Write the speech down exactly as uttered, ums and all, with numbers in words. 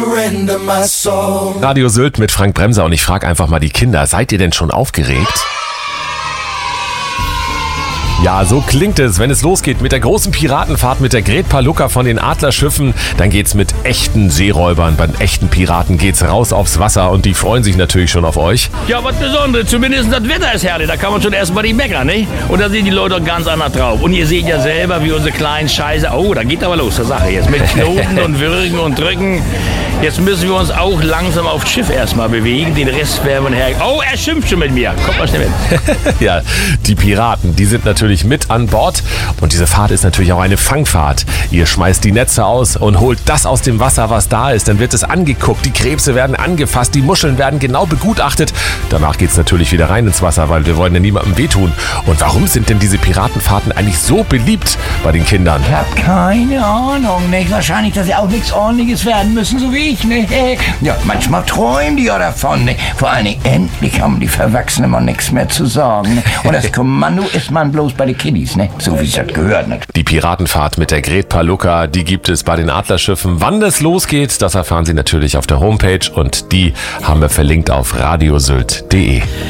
Radio Sylt mit Frank Bremser und ich frage einfach mal die Kinder, seid ihr denn schon aufgeregt? Ja, so klingt es, wenn es losgeht mit der großen Piratenfahrt mit der Gret Palucca von den Adlerschiffen. Dann geht's mit echten Seeräubern, bei echten Piraten geht's raus aufs Wasser und die freuen sich natürlich schon auf euch. Ja, was Besonderes, zumindest das Wetter ist herrlich, da kann man schon erstmal nicht meckern, ne? Und da sind die Leute ganz anders drauf. Und ihr seht ja selber, wie unsere kleinen Scheiße, oh, da geht aber los, zur Sache jetzt, mit Knoten und Würgen und Drücken. Jetzt müssen wir uns auch langsam aufs Schiff erstmal bewegen, den Rest werden wir her... Oh, er schimpft schon mit mir, kommt mal schnell mit. Ja, die Piraten, die sind natürlich mit an Bord und diese Fahrt ist natürlich auch eine Fangfahrt. Ihr schmeißt die Netze aus und holt das aus dem Wasser, was da ist. Dann wird es angeguckt, die Krebse werden angefasst, die Muscheln werden genau begutachtet. Danach geht es natürlich wieder rein ins Wasser, weil wir wollen ja niemandem wehtun. Und warum sind denn diese Piratenfahrten eigentlich so beliebt bei den Kindern? Ich hab keine Ahnung, nicht? Wahrscheinlich, dass sie auch nichts Ordentliches werden müssen, so wie ich, ne? Ja, manchmal träumen die ja davon, ne? Vor allen Dingen, endlich haben die Verwachsenen mal nichts mehr zu sagen, ne? Und das Kommando ist man bloß bei den Kiddies, ne? So wie es das gehört, ne? Die Piratenfahrt mit der Gret Palucca, die gibt es bei den Adlerschiffen. Wann das losgeht, das erfahren Sie natürlich auf der Homepage und die haben wir verlinkt auf radiosylt punkt de.